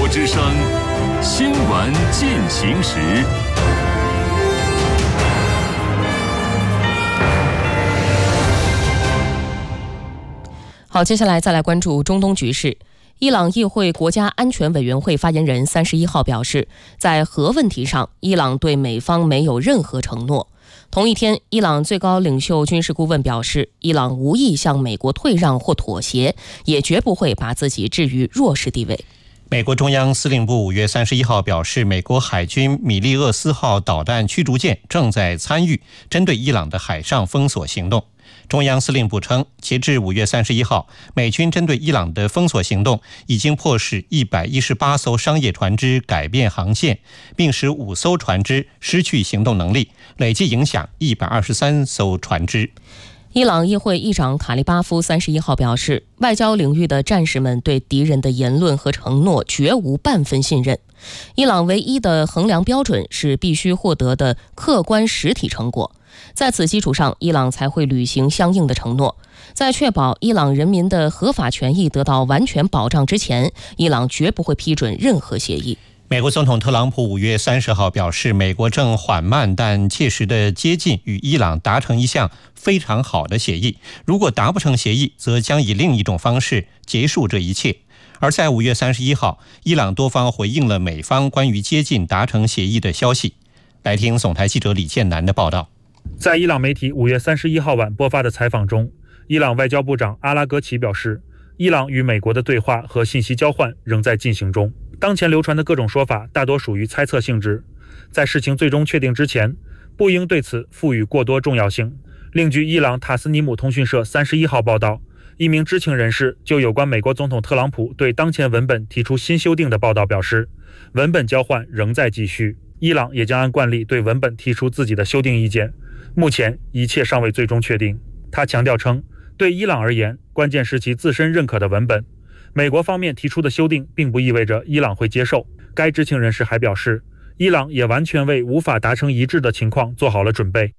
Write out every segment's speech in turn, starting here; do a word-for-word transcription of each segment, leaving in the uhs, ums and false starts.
之声新闻进行时。 好，接下来再来关注中东局势。伊朗议会国家安全委员会发言人三十一号表示，在核问题上，伊朗对美方没有任何承诺。同一天，伊朗最高领袖军事顾问表示，伊朗无意向美国退让或妥协，也绝不会把自己置于弱势地位。 美国中央司令部五月三十一号表示，美国海军米利厄斯号导弹驱逐舰正在参与针对伊朗的海上封锁行动。中央司令部称，截至五月三十一号，美军针对伊朗的封锁行动已经迫使一百一十八艘商业船只改变航线，并使五艘船只失去行动能力，累计影响一百二十三艘船只。 伊朗议会议长卡利巴夫三十一号表示，外交领域的战士们对敌人的言论和承诺绝无半分信任。伊朗唯一的衡量标准是必须获得的客观实体成果，在此基础上，伊朗才会履行相应的承诺。在确保伊朗人民的合法权益得到完全保障之前，伊朗绝不会批准任何协议。 美国总统特朗普五月三十号表示，美国正缓慢但切实地接近与伊朗达成一项非常好的协议，如果达不成协议，则将以另一种方式结束这一切。而在五月三十一号，伊朗多方回应了美方关于接近达成协议的消息。来听总台记者李建南的报道。 在伊朗媒体五月三十一号晚播发的采访中，伊朗外交部长阿拉格齐表示，伊朗与美国的对话和信息交换仍在进行中，当前流传的各种说法大多属于猜测性质，在事情最终确定之前，不应对此赋予过多重要性。另据伊朗塔斯尼姆通讯社三十一号报道，一名知情人士就有关美国总统特朗普对当前文本提出新修订的报道表示，文本交换仍在继续，伊朗也将按惯例对文本提出自己的修订意见，目前一切尚未最终确定。他强调称，对伊朗而言，关键是其自身认可的文本，美国方面提出的修订并不意味着伊朗会接受。该知情人士还表示，伊朗也完全为无法达成一致的情况做好了准备。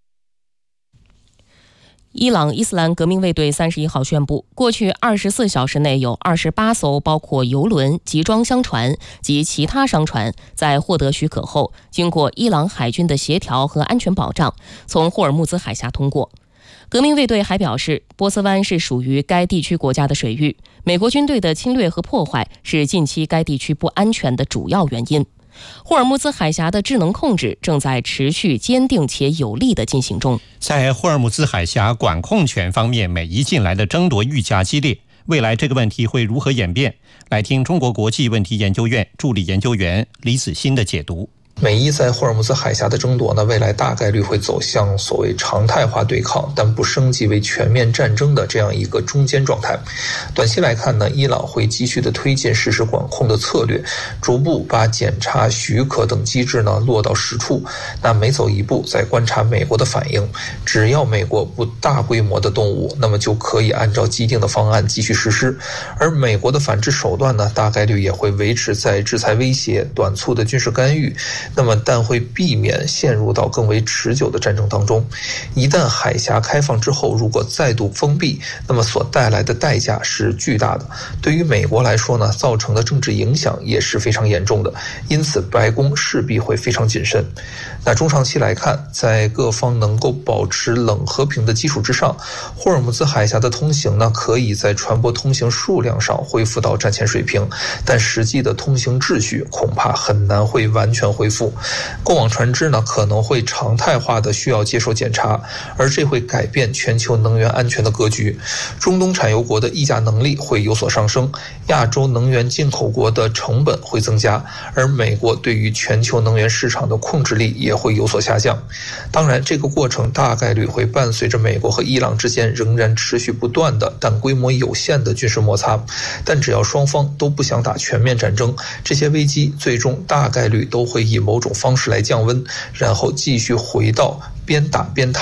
伊朗伊斯兰革命卫队三十一号宣布，过去二十四小时内有二十八艘包括油轮、集装箱船及其他商船在获得许可后，经过伊朗海军的协调和安全保障，从霍尔木兹海峡通过。革命卫队还表示，波斯湾是属于该地区国家的水域，美国军队的侵略和破坏是近期该地区不安全的主要原因。霍尔木兹海峡的智能控制正在持续坚定且有力地进行中。 在霍尔木兹海峡管控权方面，美伊近来的争夺愈加激烈，未来这个问题会如何演变？来听中国国际问题研究院助理研究员李子欣的解读。 美伊在霍尔木兹海峡的争夺呢，未来大概率会走向所谓常态化对抗，但不升级为全面战争的这样一个中间状态。短期来看呢，伊朗会继续的推进实施管控的策略，逐步把检查、许可等机制呢落到实处。那每走一步，再观察美国的反应。只要美国不大规模的动武，那么就可以按照既定的方案继续实施。而美国的反制手段呢，大概率也会维持在制裁威胁、短促的军事干预。那么但会避免陷入到更为持久的战争当中。一旦海峡开放之后，如果再度封闭，那么所带来的代价是巨大的。对于美国来说呢，造成的政治影响也是非常严重的，因此白宫势必会非常谨慎。那中长期来看，在各方能够保持冷和平的基础之上，霍尔木兹海峡的通行呢，可以在船舶通行数量上恢复到战前水平，但实际的通行秩序恐怕很难会完全恢复。过往船只呢可能会常态化的需要接受检查，而这会改变全球能源安全的格局。中东产油国的议价能力会有所上升，亚洲能源进口国的成本会增加，而美国对于全球能源市场的控制力也会有所下降。当然，这个过程大概率会伴随着美国和伊朗之间仍然持续不断的但规模有限的军事摩擦，但只要双方都不想打全面战争，这些危机最终大概率都会以某种方式来降温，然后继续回到边打边谈